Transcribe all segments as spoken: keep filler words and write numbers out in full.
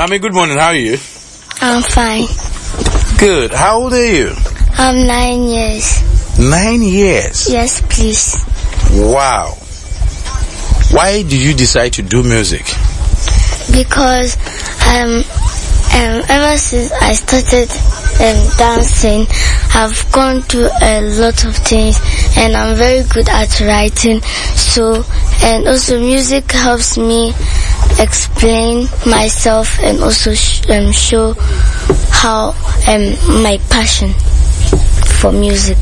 Mommy, good morning. How are you? I'm fine. Good. How old are you? I'm nine years. Nine years? Yes, please. Wow. Why did you decide to do music? Because um, um ever since I started um, dancing, I've gone through a lot of things, and I'm very good at writing. So, and also music helps me explain myself and also sh- um, show how um my passion for music.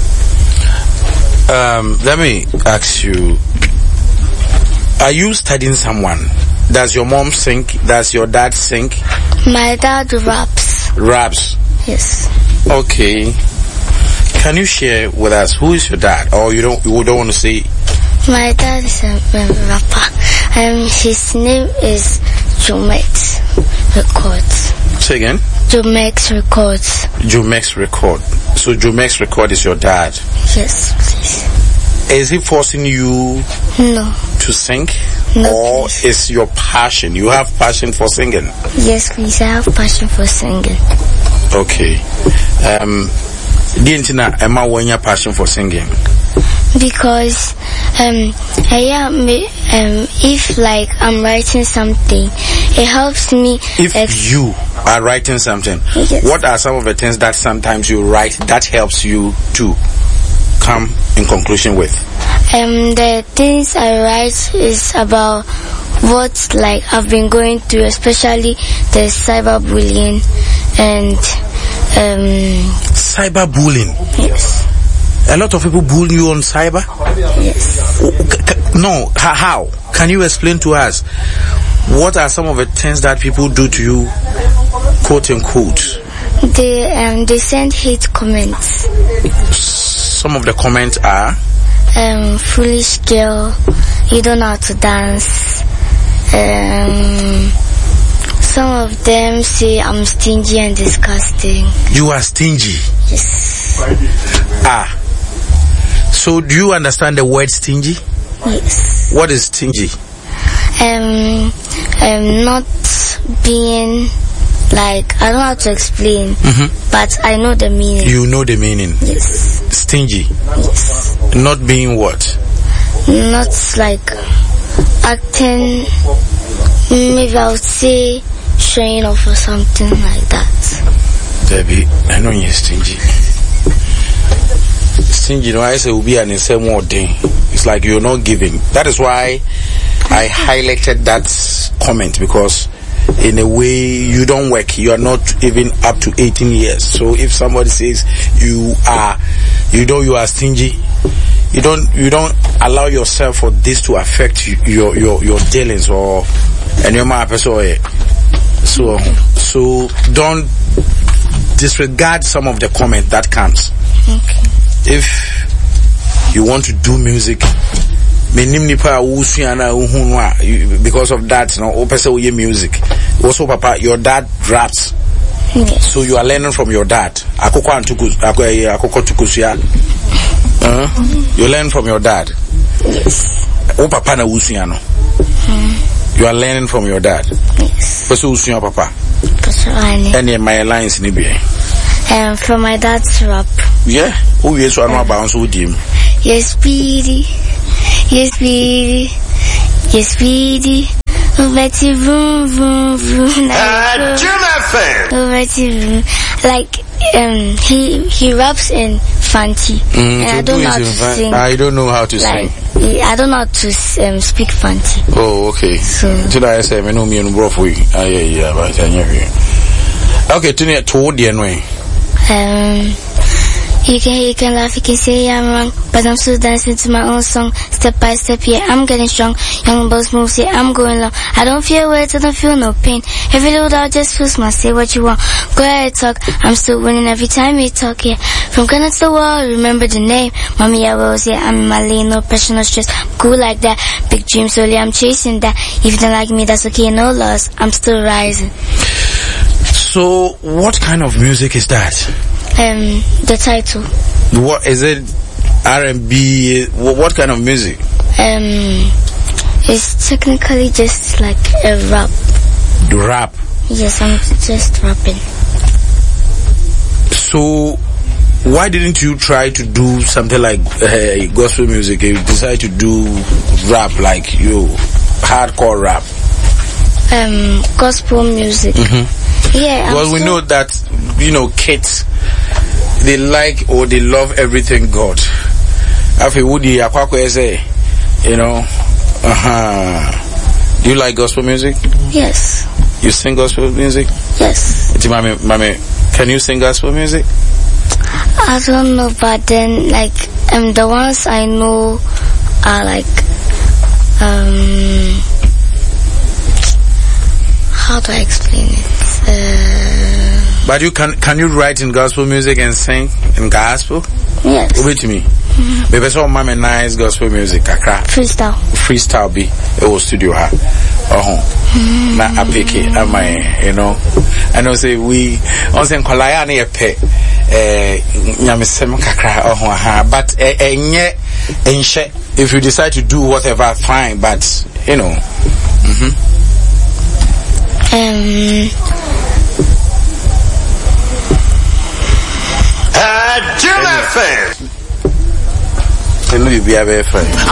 Um, let me ask you, are you studying someone? Does your mom sing? Does your dad sing? My dad raps. Raps? Yes. Okay. Can you share with us who is your dad? Or you don't you don't want to say? My dad is a, a rapper. Um, his name is Jomex Records. Say again? Jomex Records. Jomex Record. So Jomex Record is your dad? Yes, please. Is he forcing you no. to sing? No, or please. is your passion? You have passion for singing? Yes, please. I have passion for singing. Okay. Um, Dientina, Emma, when your passion for singing? Because um, I am, um, if like I'm writing something, it helps me. If ex- you are writing something, yes. What are some of the things that sometimes you write that helps you to come in conclusion with? Um, the things I write is about what like I've been going through, especially the cyberbullying and um. Cyberbullying. Yes. A lot of people bully you on cyber? Yes. No, how? Can you explain to us what are some of the things that people do to you, quote unquote? They um they send hate comments. Some of the comments are um foolish girl, you don't know how to dance. Um some of them say I'm stingy and disgusting. You are stingy? Yes. Ah. So do you understand the word stingy? Yes. What is stingy? Um, um, not being like, I don't know how to explain, mm-hmm. but I know the meaning. You know the meaning? Yes. Stingy? Yes. Not being what? Not like acting, maybe I would say showing off or something like that. Debbie, I know you're stingy. Stingy, no, I say will be an insane more thing. It's like you're not giving. That is why I highlighted that comment, because in a way you don't work. You are not even up to eighteen years. So if somebody says you are, you know, you are stingy, you don't, you don't allow yourself for this to affect you, your your your dealings or and your person. So so don't disregard some of the comment that comes. Okay. If you want to do music, because of that, you know, music. Also, Papa, your dad raps. Yes. So you are learning from your dad. Uh, you learn from your dad. Yes. Oh, Papa na usiano. Mm. You are learning from your dad. Yes. What's usiano, Papa? Any Any of my lines in the Um, from my dad's rap. Yeah. Who is one more bounce with him? Yes, speedy. Yes, speedy. Yes, speedy. Betty vroom vroom vroom. Ah, Betty, like um, he he raps in Fanti, mm, and I don't know how to sing. I don't know how to like, sing. I don't know how to um, speak Fanti. Oh, okay. So today I say me no me no brof we. Ah yeah yeah, but I know. Okay, today to the anyway. Um. You can you can laugh, you can say I'm wrong, but I'm still dancing to my own song. Step by step, yeah, I'm getting strong. Young boss moves, yeah, I'm going long. I don't feel words, I don't feel no pain. Every little doubt just feels my say what you want. Go ahead, talk. I'm still winning every time you talk, yeah. From Ghana to the world, remember the name. Mommy, I was, yeah, I'm in my lane, no pressure, no stress. I'm cool like that. Big dreams, only I'm chasing that. If you don't like me, that's okay, no loss. I'm still rising. So, what kind of music is that? Um, the title. What is it? R and B? What kind of music? Um, it's technically just like a rap. The rap. Yes, I'm just rapping. So, why didn't you try to do something like uh, gospel music? You decided to do rap, like you, hardcore rap. Um, gospel music. Mm-hmm. Yeah. Because I'm we so know that, you know, kids, they like or they love everything God. Afi Woody Akwakwe say, you know, uh-huh. Do you like gospel music? Yes. You sing gospel music? Yes. Mami, mami, can you sing gospel music? I don't know, but then like um the ones I know are like um how do I explain it? Uh, but you can can you write in gospel music and sing in gospel? Yes. Wait to me. Maybe some mama nice gospel music kakra. Freestyle. Freestyle be it was studio ha. Oh. Na apeke am I, you know. I know say we on say nkolaya na ye pe eh nyamesem kakra oh ha but enye enhye if you decide to do whatever fine but you know. Mhm. Um Uh, Jim F M. Hello, you be a very fine.